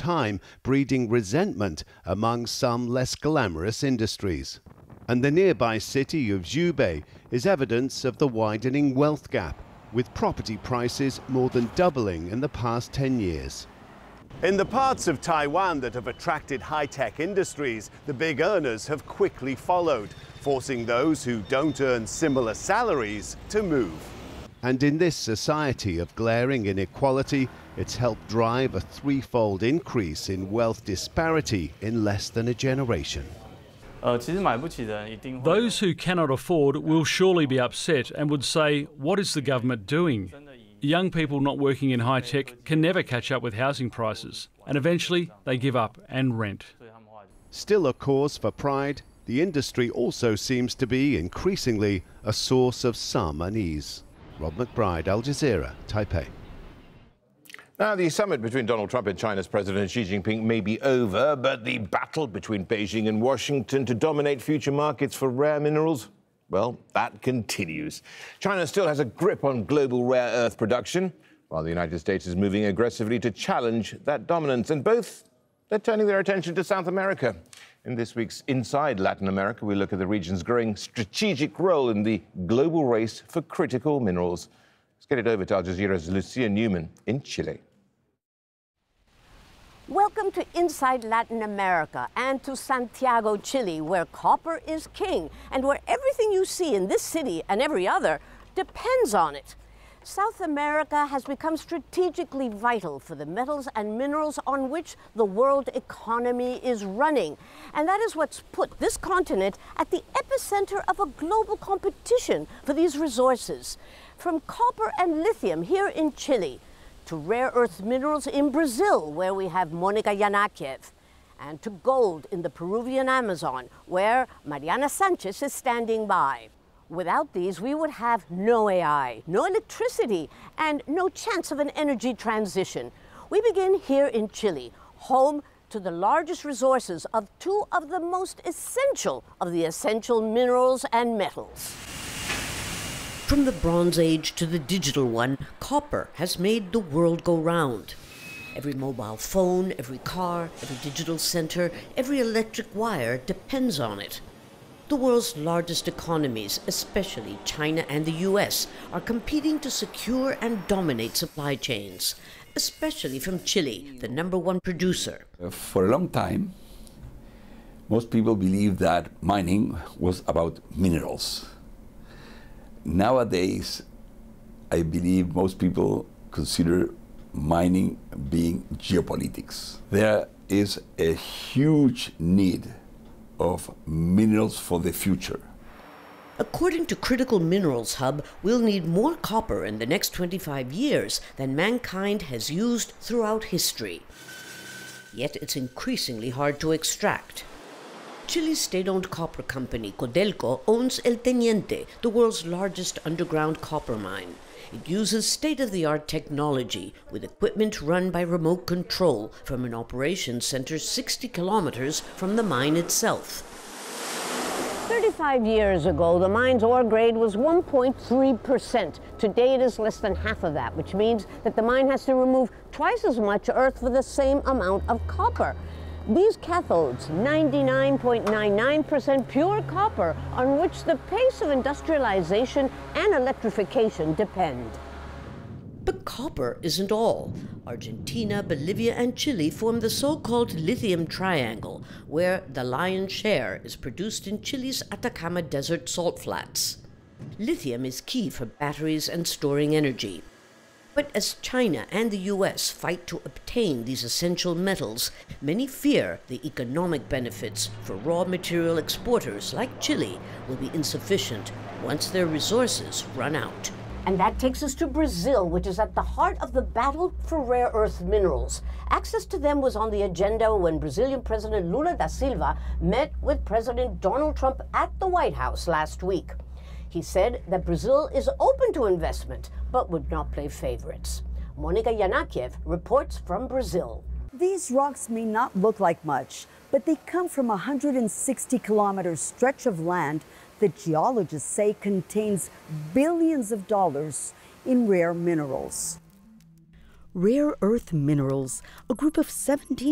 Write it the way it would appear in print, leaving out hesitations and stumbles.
time, breeding resentment among some less glamorous industries. And the nearby city of Zhubei is evidence of the widening wealth gap, with property prices more than doubling in the past 10 years. In the parts of Taiwan that have attracted high-tech industries, the big earners have quickly followed, forcing those who don't earn similar salaries to move. And in this society of glaring inequality, it's helped drive a threefold increase in wealth disparity in less than a generation. Those who cannot afford will surely be upset and would say, what is the government doing? Young people not working in high tech can never catch up with housing prices, and eventually they give up and rent. Still a cause for pride, the industry also seems to be increasingly a source of some unease. Rob McBride, Al Jazeera, Taipei. Now, the summit between Donald Trump and China's President Xi Jinping may be over, but the battle between Beijing and Washington to dominate future markets for rare minerals, well, that continues. China still has a grip on global rare earth production, while the United States is moving aggressively to challenge that dominance. And both, they're turning their attention to South America. In this week's Inside Latin America, we look at the region's growing strategic role in the global race for critical minerals. Let's get it over to Al Jazeera's Lucia Newman in Chile. Welcome to Inside Latin America and to Santiago, Chile, where copper is king and where everything you see in this city and every other depends on it. South America has become strategically vital for the metals and minerals on which the world economy is running. And that is what's put this continent at the epicenter of a global competition for these resources. From copper and lithium here in Chile, to rare earth minerals in Brazil, where we have Monica Yanakiev, and to gold in the Peruvian Amazon, where Mariana Sanchez is standing by. Without these, we would have no AI, no electricity, and no chance of an energy transition. We begin here in Chile, home to the largest resources of two of the most essential of the essential minerals and metals. From the Bronze Age to the digital one, copper has made the world go round. Every mobile phone, every car, every digital center, every electric wire depends on it. The world's largest economies, especially China and the US, are competing to secure and dominate supply chains, especially from Chile, the #1 producer. For a long time, most people believed that mining was about minerals. Nowadays, I believe most people consider mining being geopolitics. There is a huge need of minerals for the future. According to Critical Minerals Hub, we'll need more copper in the next 25 years than mankind has used throughout history. Yet it's increasingly hard to extract. Chile's state-owned copper company, Codelco, owns El Teniente, the world's largest underground copper mine. It uses state-of-the-art technology with equipment run by remote control from an operations center 60 kilometers from the mine itself. 35 years ago, the mine's ore grade was 1.3%. Today, it is less than half of that, which means that the mine has to remove twice as much earth for the same amount of copper. These cathodes, 99.99% pure copper, on which the pace of industrialization and electrification depend. But copper isn't all. Argentina, Bolivia, and Chile form the so-called lithium triangle, where the lion's share is produced in Chile's Atacama Desert salt flats. Lithium is key for batteries and storing energy. But as China and the US fight to obtain these essential metals, many fear the economic benefits for raw material exporters like Chile will be insufficient once their resources run out. And that takes us to Brazil, which is at the heart of the battle for rare earth minerals. Access to them was on the agenda when Brazilian President Lula da Silva met with President Donald Trump at the White House last week. He said that Brazil is open to investment, but would not play favorites. Monica Yanakiev reports from Brazil. These rocks may not look like much, but they come from a 160-kilometer stretch of land that geologists say contains billions of dollars in rare minerals. Rare earth minerals, a group of 17